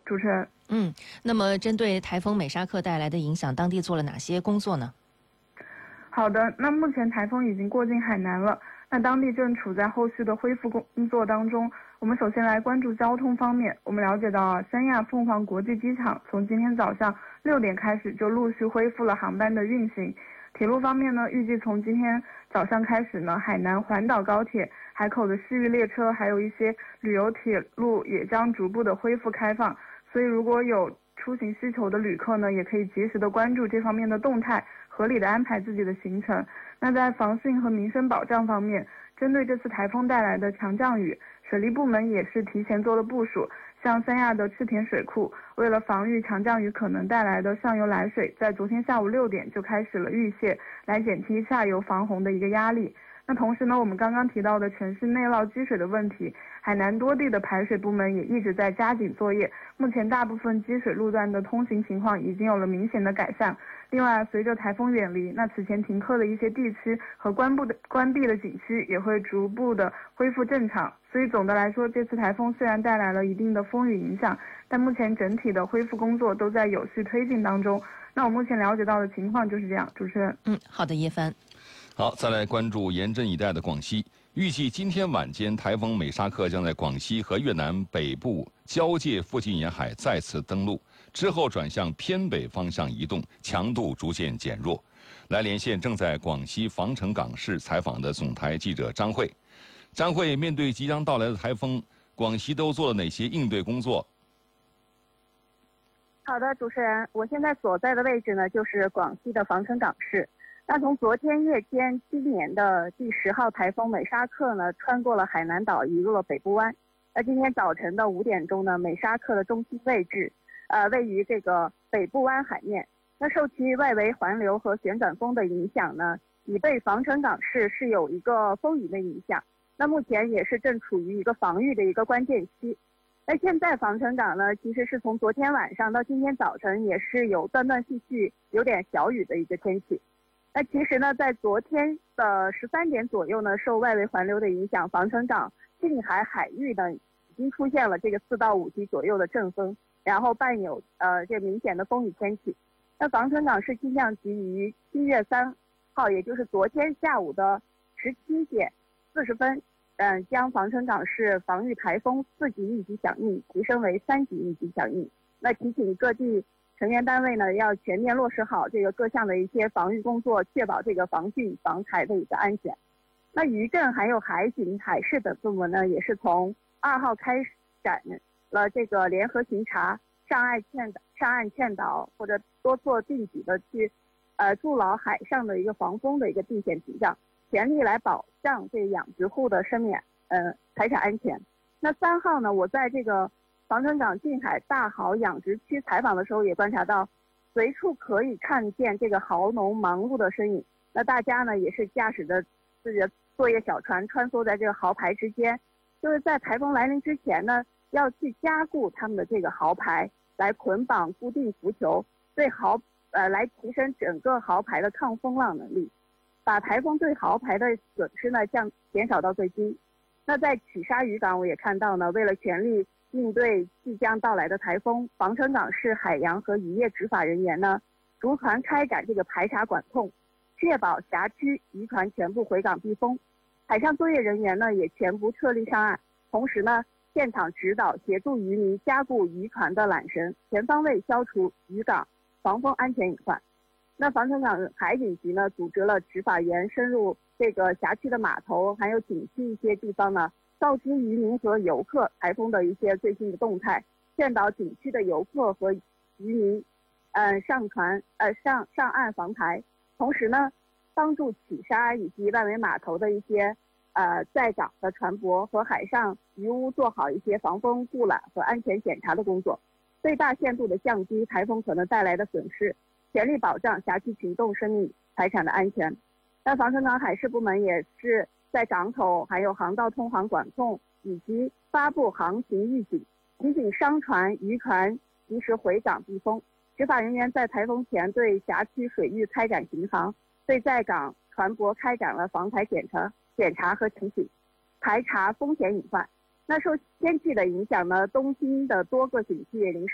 主持人。 那么针对台风美沙克带来的影响，当地做了哪些工作呢？ 好的，那目前台风已经过境海南了，那当地正处在后续的恢复工作当中。我们首先来关注交通方面，我们了解到三亚凤凰国际机场从今天早上6点开始就陆续恢复了航班的运行。铁路方面呢，预计从今天早上开始呢，海南环岛高铁、海口的西域列车，还有一些旅游铁路也将逐步的恢复开放。所以如果有出行需求的旅客呢，也可以及时的关注这方面的动态，合理的安排自己的行程。那在防汛和民生保障方面，针对这次台风带来的强降雨，水利部门也是提前做了部署。像三亚的赤田水库，为了防御强降雨可能带来的上游来水，在昨天下午6点就开始了预泄，来减轻下游防洪的一个压力。那同时呢，我们刚刚提到的城市内涝积水的问题，海南多地的排水部门也一直在加紧作业，目前大部分积水路段的通行情况已经有了明显的改善。另外，随着台风远离，那此前停课的一些地区和关闭的景区也会逐步的恢复正常。所以总的来说，这次台风虽然带来了一定的风雨影响，但目前整体的恢复工作都在有序推进当中。那我目前了解到的情况就是这样，主持人。 好的，叶帆。 好，再来关注严阵以待的广西。预计今天晚间，台风美沙克将在广西和越南北部交界附近沿海再次登陆，之后转向偏北方向移动，强度逐渐减弱。来连线正在广西防城港市采访的总台记者张慧。张慧，面对即将到来的台风，广西都做了哪些应对工作？ 好的，主持人，我现在所在的位置呢，就是广西的防城港市。那从昨天夜间，今年的第10号台风美沙克呢，穿过了海南岛，移入了北部湾。那今天早晨的5点钟呢，美沙克的中心位置，位于这个北部湾海面。那受其外围环流和旋转风的影响呢，已对防城港市是有一个风雨的影响。那目前也是正处于一个防御的一个关键期。那现在防城港呢，其实是从昨天晚上到今天早晨，也是有断断续续有点小雨的一个天气。那其实呢，在昨天的13点左右呢，受外围环流的影响，防城港近海海域呢已经出现了这个4到5级左右的阵风，然后伴有这明显的风雨天气。那防城港市气象局于7月3号，也就是昨天下午的17点40分，将防城港市防御台风4级应急响应提升为3级应急响应。那提醒各地成员单位呢，要全面落实好这个各项的一些防御工作，确保这个防汛防台的一个安全。那渔政还有海警、海事等部门呢，也是从2号开展了这个联合巡查、上岸劝导或者多措并举的去筑牢海上的一个防风的一个定线屏障，全力来保障这养殖户的生命财产安全。那3号呢，我在这个防城港近海大蚝养殖区采访的时候，也观察到随处可以看见这个蚝农忙碌的身影。那大家呢，也是驾驶着自己的作业小船穿梭在这个蚝排之间，就是在台风来临之前呢，要去加固他们的这个蚝排，来捆绑固定浮球，对来提升整个蚝排的抗风浪能力，把台风对蚝排的损失呢减少到最低。那在曲沙渔港，我也看到呢，为了全力应对即将到来的台风，防城港市海洋和渔业执法人员呢，逐船开展这个排查管控，确保辖区渔船全部回港避风。海上作业人员呢，也全部撤离上岸，同时呢，现场指导协助渔民加固渔船的缆绳，全方位消除渔港防风安全隐患。那防城港海警局呢，组织了执法员深入这个辖区的码头还有景区一些地方呢，告知渔民和游客台风的一些最新的动态，劝导景区的游客和渔民上岸防台。同时呢，帮助曲沙以及外围码头的一些在港的船舶和海上渔屋做好一些防风护栏和安全检查的工作，最大限度的降低台风可能带来的损失，全力保障辖区群众生命财产的安全。那防城港海事部门也是在港口还有航道通航管控以及发布航行预警，提醒商船渔船及时回港避风。执法人员在台风前对辖区水域开展巡航，对在港船舶开展了防台检查和提醒，排查风险隐患。那受天气的影响呢，东京的多个景区也临时